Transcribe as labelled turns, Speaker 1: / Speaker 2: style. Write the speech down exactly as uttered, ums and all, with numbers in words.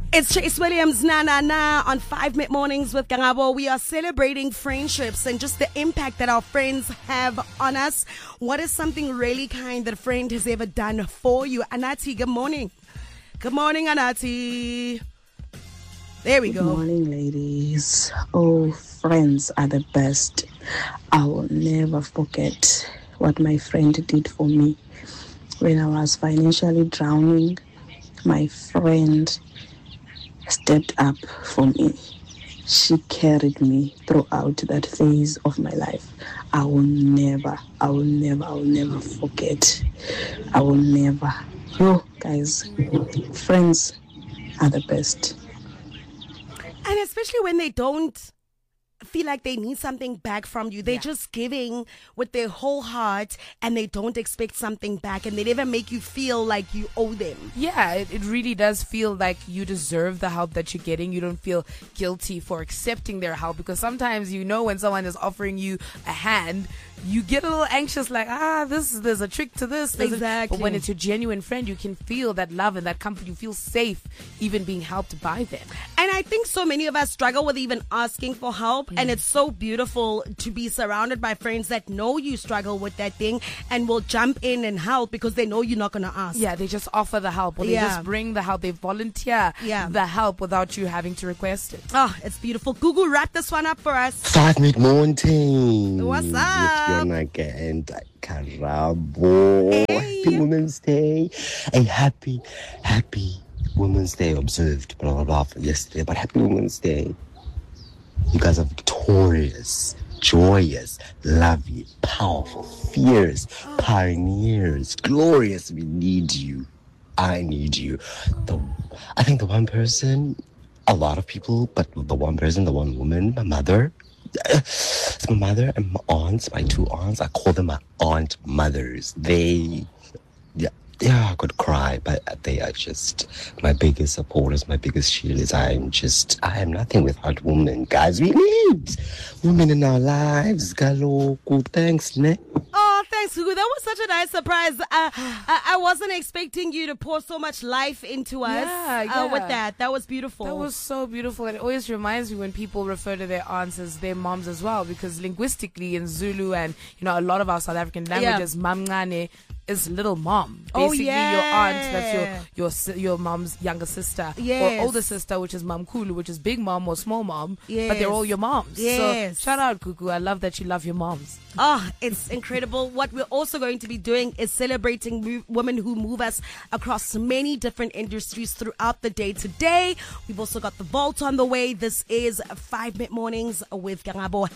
Speaker 1: It's Chase Williams, na na na, on five Mid Mornings with Gangabo. We are celebrating friendships and just the impact that our friends have on us. What is something really kind that a friend has ever done for you? Anati, good morning. Good morning, Anati. There we go.
Speaker 2: Good morning, ladies. Oh, friends are the best. I will never forget what my friend did for me. When I was financially drowning, my friend stepped up for me. She carried me throughout that phase of my life. I will never, I will never, I will never forget. I will never. Oh, guys, friends are the best.
Speaker 1: And especially when they don't feel like they need something back from you. They're yeah. just giving with their whole heart and they don't expect something back, and they never make you feel like you owe them.
Speaker 3: Yeah, it, it really does feel like you deserve the help that you're getting. You don't feel guilty for accepting their help, because sometimes, you know, when someone is offering you a hand, you get a little anxious, like, ah, this there's a trick to this. There's
Speaker 1: exactly.
Speaker 3: A, but when it's your genuine friend, you can feel that love and that comfort. You feel safe even being helped by them.
Speaker 1: And I think so many of us struggle with even asking for help. Mm. And it's so beautiful to be surrounded by friends that know you struggle with that thing and will jump in and help because they know you're not going to ask.
Speaker 3: Yeah, they just offer the help, or they yeah. just bring the help. They volunteer yeah. the help without you having to request it.
Speaker 1: Oh, it's beautiful. Google, wrap this one up for us.
Speaker 4: Five Mid Mornings.
Speaker 1: What's up?
Speaker 4: With and Karabo.
Speaker 1: Hey.
Speaker 4: Happy Women's Day. A happy, happy Women's Day observed, blah, blah, blah, for yesterday. But happy Women's Day. You guys are victorious, joyous, lovely, powerful, fierce, pioneers, glorious. We need you. I need you. The, I think the one person, a lot of people, but the one person, the one woman, my mother, it's my mother and my aunts, my two aunts. I call them my aunt mothers. They, yeah, yeah, I could cry, but they are just my biggest supporters, my biggest cheerleaders. I'm just, I am nothing without women, guys. We need women in our lives. Galoku, thanks, ne?
Speaker 1: Oh, thanks, Gugu. That was such a nice surprise. Uh, I, I wasn't expecting you to pour so much life into us
Speaker 3: yeah, yeah.
Speaker 1: Uh, with that. That was beautiful.
Speaker 3: That was so beautiful. And it always reminds me when people refer to their aunts as their moms as well, because linguistically in Zulu and, you know, a lot of our South African languages, yeah. mamngane is little mom. Basically,
Speaker 1: oh, yeah.
Speaker 3: your aunt, that's your your your mom's younger sister,
Speaker 1: yes.
Speaker 3: or older sister, which is mamkulu, which is big mom or small mom.
Speaker 1: Yes.
Speaker 3: But they're all your moms.
Speaker 1: Yes.
Speaker 3: So shout out, Kuku. I love that you love your moms.
Speaker 1: Oh, it's incredible. What we're also going to be doing is celebrating mo- women who move us across many different industries throughout the day. Today, we've also got the vault on the way. This is five Mid Mornings with Gangabo.